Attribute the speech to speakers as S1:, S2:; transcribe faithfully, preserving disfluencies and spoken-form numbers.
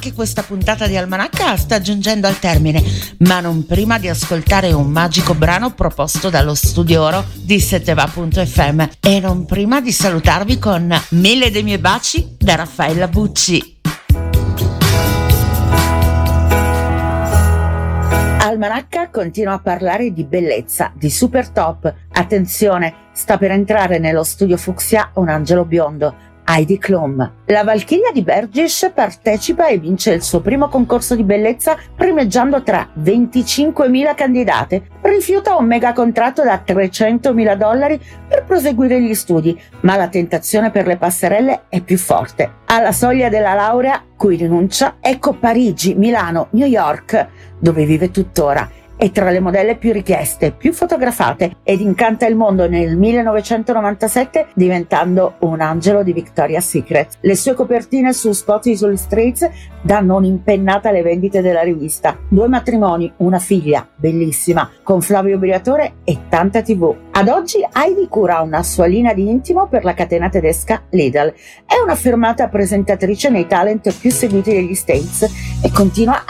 S1: anche questa puntata di Almanacca sta giungendo al termine, ma non prima di ascoltare un magico brano proposto dallo Studio Oro di Seteva punto effe emme e non prima di salutarvi con Mille dei miei baci da Raffaella Bucci. Almanacca continua a parlare di bellezza, di super top. Attenzione, sta per entrare nello studio fucsia un angelo biondo, Heidi Klum. La Valchiria di Bergisch partecipa e vince il suo primo concorso di bellezza primeggiando tra venticinquemila candidate. Rifiuta un mega contratto da trecentomila dollari per proseguire gli studi, ma la tentazione per le passerelle è più forte. Alla soglia della laurea, cui rinuncia, ecco Parigi, Milano, New York, dove vive tuttora. È tra le modelle più richieste, più fotografate ed incanta il mondo nel millenovecentonovantasette diventando un angelo di Victoria's Secret. Le sue copertine su Scottish Illustrated danno un'impennata alle vendite della rivista. Due matrimoni, una figlia, bellissima, con Flavio Briatore e tanta tivù. Ad oggi Heidi cura una sua linea di intimo per la catena tedesca Lidl. È una firmata presentatrice nei talent più seguiti degli States e continua